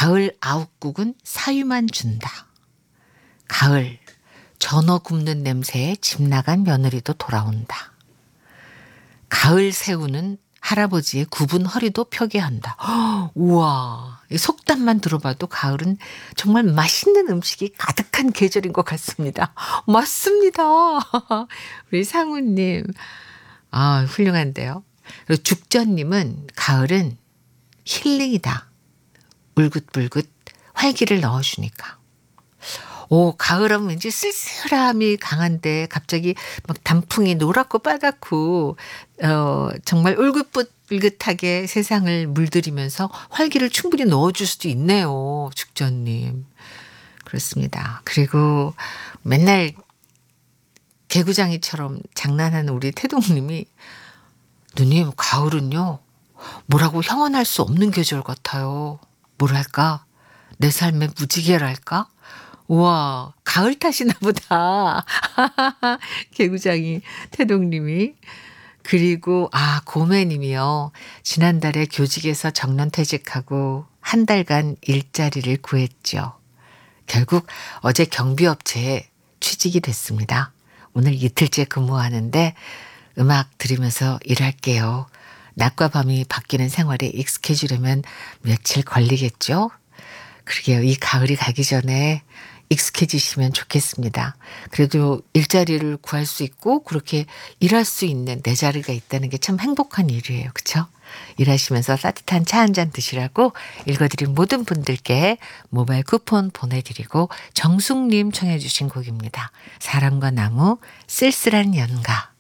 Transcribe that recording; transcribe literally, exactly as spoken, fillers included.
가을 아욱국은 사위만 준다. 가을 전어 굽는 냄새에 집 나간 며느리도 돌아온다. 가을 새우는 할아버지의 굽은 허리도 펴게 한다. 허, 우와, 이 속담만 들어봐도 가을은 정말 맛있는 음식이 가득한 계절인 것 같습니다. 맞습니다. 우리 상우님, 아 훌륭한데요. 그리고 죽전님은 가을은 힐링이다. 울긋불긋 활기를 넣어주니까. 오, 가을하면 왠지 쓸쓸함이 강한데 갑자기 막 단풍이 노랗고 빨갛고 어, 정말 울긋불긋하게 세상을 물들이면서 활기를 충분히 넣어줄 수도 있네요. 죽전님. 그렇습니다. 그리고 맨날 개구장이처럼 장난하는 우리 태동님이 누님 가을은요 뭐라고 형언할 수 없는 계절 같아요. 뭐랄까 내 삶의 무지개랄까. 우와, 가을 탓이나 보다. 개구장이 태동님이. 그리고 아 고매님이요. 지난달에 교직에서 정년퇴직하고 한 달간 일자리를 구했죠. 결국 어제 경비업체에 취직이 됐습니다. 오늘 이틀째 근무하는데 음악 들으면서 일할게요. 낮과 밤이 바뀌는 생활에 익숙해지려면 며칠 걸리겠죠? 그러게요. 이 가을이 가기 전에 익숙해지시면 좋겠습니다. 그래도 일자리를 구할 수 있고 그렇게 일할 수 있는 내 자리가 있다는 게 참 행복한 일이에요. 그렇죠? 일하시면서 따뜻한 차 한 잔 드시라고 읽어드린 모든 분들께 모바일 쿠폰 보내드리고 정숙님 청해 주신 곡입니다. 사랑과 나무 쓸쓸한 연가.